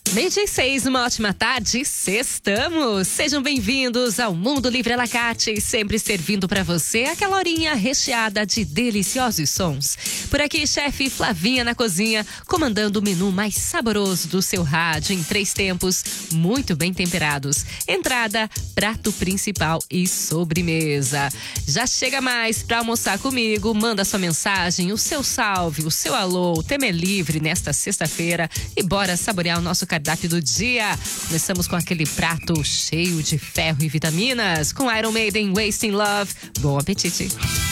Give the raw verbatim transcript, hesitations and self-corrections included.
Meio-dia e seis, uma ótima tarde, sextamos! Sejam bem-vindos ao Mundo Livre à la carte, sempre servindo para você aquela horinha recheada de deliciosos sons. Por aqui, chefe Flavinha na cozinha, comandando o menu mais saboroso do seu rádio em três tempos, muito bem temperados. Entrada, prato principal e sobremesa. Já chega mais para almoçar comigo, manda sua mensagem, o seu salve, o seu alô, o tema é livre nesta sexta-feira e bora saborear o nosso cardápio do dia. Começamos com aquele prato cheio de ferro e vitaminas, com Iron Maiden, Wasting Love. Bom apetite!